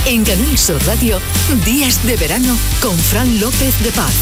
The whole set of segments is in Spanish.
En Canal Sur Radio, Días de Verano con Fran López de Paz.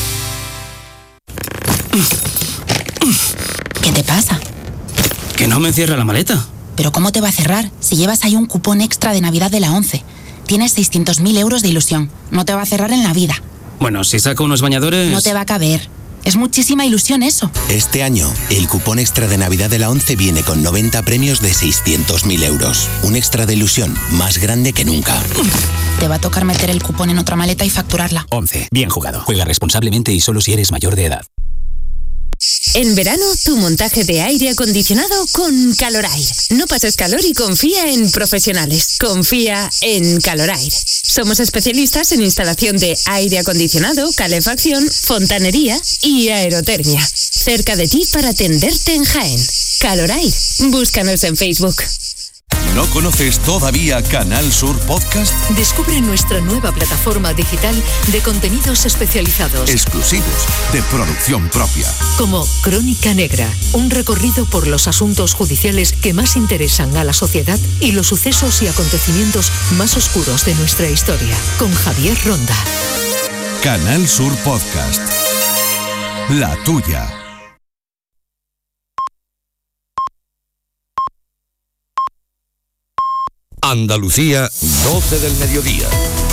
¿Qué te pasa? Que no me cierra la maleta. ¿Pero cómo te va a cerrar si llevas ahí un cupón extra de Navidad de la ONCE? Tienes 600.000 euros de ilusión. No te va a cerrar en la vida. Bueno, si saco unos bañadores... No te va a caber. Es muchísima ilusión eso. Este año, el cupón extra de Navidad de la ONCE viene con 90 premios de 600.000 euros. Un extra de ilusión más grande que nunca. Te va a tocar meter el cupón en otra maleta y facturarla. 11. Bien jugado. Juega responsablemente y solo si eres mayor de edad. En verano, tu montaje de aire acondicionado con Calorair. No pases calor y confía en profesionales. Confía en Calorair. Somos especialistas en instalación de aire acondicionado, calefacción, fontanería y aerotermia. Cerca de ti para atenderte en Jaén. Calorair. Búscanos en Facebook. ¿No conoces todavía Canal Sur Podcast? Descubre nuestra nueva plataforma digital de contenidos especializados. Exclusivos, de producción propia. Como Crónica Negra, un recorrido por los asuntos judiciales que más interesan a la sociedad y los sucesos y acontecimientos más oscuros de nuestra historia. Con Javier Ronda. Canal Sur Podcast. La tuya. Andalucía, 12 del mediodía.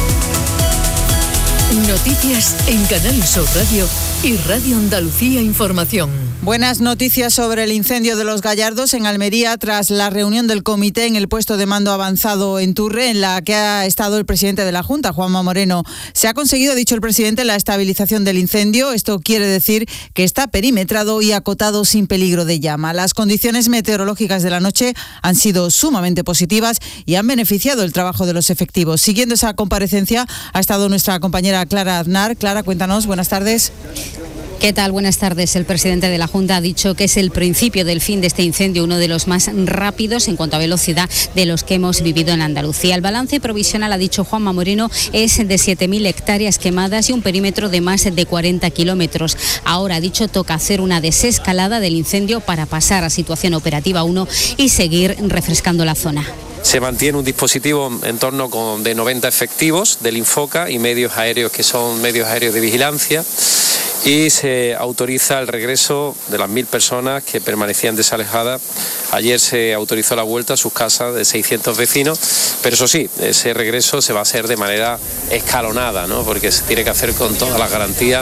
Noticias en Canal Sur Radio y Radio Andalucía Información. Buenas noticias sobre el incendio de Los Gallardos en Almería tras la reunión del comité en el puesto de mando avanzado en Turre, en la que ha estado el presidente de la Junta, Juanma Moreno. Se ha conseguido, ha dicho el presidente, la estabilización del incendio. Esto quiere decir que está perimetrado y acotado sin peligro de llama. Las condiciones meteorológicas de la noche han sido sumamente positivas y han beneficiado el trabajo de los efectivos. Siguiendo esa comparecencia ha estado nuestra compañera Clara Aznar. Clara, cuéntanos, buenas tardes. ¿Qué tal? Buenas tardes. El presidente de la Junta ha dicho que es el principio del fin de este incendio, uno de los más rápidos en cuanto a velocidad de los que hemos vivido en Andalucía. El balance provisional, ha dicho Juanma Moreno, es de 7.000 hectáreas quemadas y un perímetro de más de 40 kilómetros. Ahora, ha dicho, toca hacer una desescalada del incendio para pasar a situación operativa 1 y seguir refrescando la zona. Se mantiene un dispositivo en torno de 90 efectivos del Infoca y medios aéreos que son medios aéreos de vigilancia, y se autoriza el regreso de las 1.000 personas que permanecían desalojadas. Ayer se autorizó la vuelta a sus casas de 600 vecinos, pero eso sí, ese regreso se va a hacer de manera escalonada, ¿no? Porque se tiene que hacer con todas las garantías.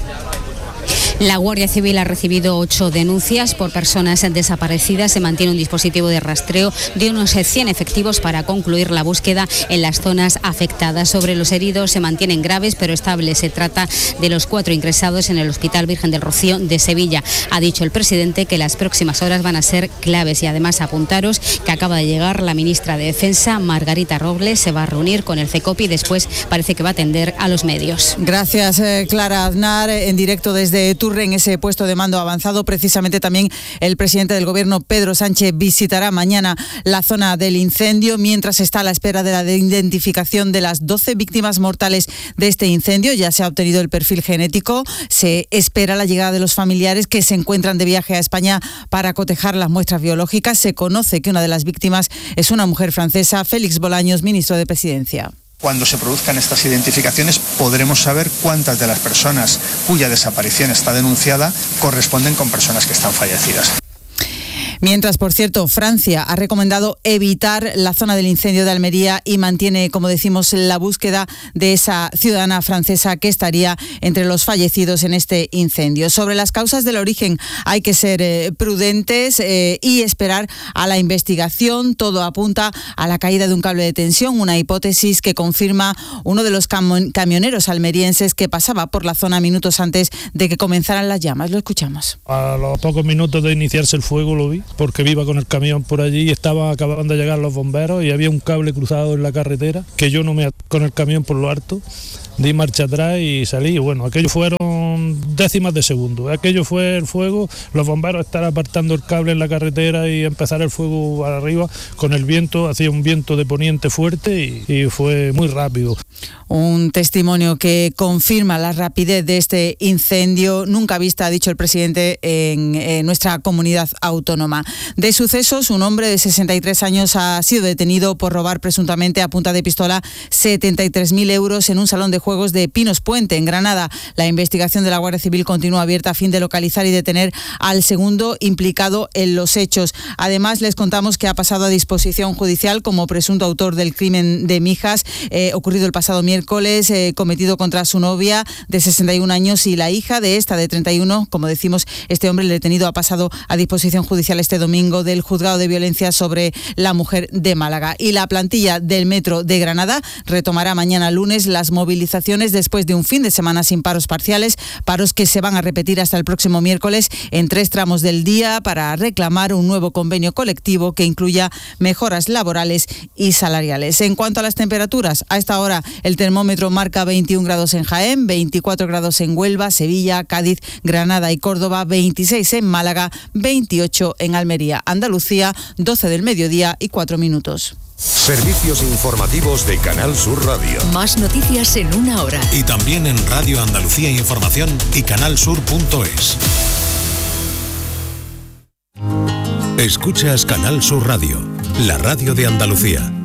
La Guardia Civil ha recibido 8 denuncias por personas desaparecidas. Se mantiene un dispositivo de rastreo de unos 100 efectivos para concluir la búsqueda en las zonas afectadas. Sobre los heridos, se mantienen graves pero estables. Se trata de los 4 ingresados en el Hospital Virgen del Rocío de Sevilla. Ha dicho el presidente que las próximas horas van a ser claves y además apuntaros que acaba de llegar la ministra de Defensa, Margarita Robles. Se va a reunir con el CECOPI y después parece que va a atender a los medios. Gracias, Clara Aznar, en directo desde Turre, en ese puesto de mando avanzado. Precisamente también el presidente del Gobierno, Pedro Sánchez, visitará mañana la zona del incendio, mientras está a la espera de la identificación de las 12 víctimas mortales de este incendio. Ya se ha obtenido el perfil genético. Se espera la llegada de los familiares que se encuentran de viaje a España para cotejar las muestras biológicas. Se conoce que una de las víctimas es una mujer francesa. Félix Bolaños, ministro de Presidencia. Cuando se produzcan estas identificaciones podremos saber cuántas de las personas cuya desaparición está denunciada corresponden con personas que están fallecidas. Mientras, por cierto, Francia ha recomendado evitar la zona del incendio de Almería y mantiene, como decimos, la búsqueda de esa ciudadana francesa que estaría entre los fallecidos en este incendio. Sobre las causas del origen hay que ser prudentes y esperar a la investigación. Todo apunta a la caída de un cable de tensión, una hipótesis que confirma uno de los camioneros almerienses que pasaba por la zona minutos antes de que comenzaran las llamas. Lo escuchamos. A los pocos minutos de iniciarse el fuego lo vi, porque iba con el camión por allí y acababan de llegar los bomberos y había un cable cruzado en la carretera que yo no me con el camión por lo alto di marcha atrás y salí. Bueno, aquello fueron décimas de segundo. Aquello fue el fuego, los bomberos estar apartando el cable en la carretera y empezar el fuego para arriba con el viento, hacía un viento de poniente fuerte y fue muy rápido. Un testimonio que confirma la rapidez de este incendio nunca vista, ha dicho el presidente, en nuestra comunidad autónoma. De sucesos, un hombre de 63 años ha sido detenido por robar presuntamente a punta de pistola 73.000 euros en un salón de juegos de Pinos Puente, en Granada. La investigación de la Guardia Civil continúa abierta a fin de localizar y detener al segundo implicado en los hechos. Además, les contamos que ha pasado a disposición judicial como presunto autor del crimen de Mijas, ocurrido el pasado miércoles, cometido contra su novia de 61 años y la hija de esta de 31. Como decimos, este hombre, el detenido, ha pasado a disposición judicial este domingo del Juzgado de Violencia sobre la Mujer de Málaga. Y la plantilla del Metro de Granada retomará mañana lunes las movilizaciones después de un fin de semana sin paros parciales, paros que se van a repetir hasta el próximo miércoles en 3 tramos del día para reclamar un nuevo convenio colectivo que incluya mejoras laborales y salariales. En cuanto a las temperaturas, a esta hora el termómetro marca 21 grados en Jaén, 24 grados en Huelva, Sevilla, Cádiz, Granada y Córdoba, 26 en Málaga, 28 en Almería. Andalucía, 12 del mediodía y 4 minutos. Servicios informativos de Canal Sur Radio. Más noticias en una hora. Y también en Radio Andalucía Información y canalsur.es. Escuchas Canal Sur Radio, la radio de Andalucía.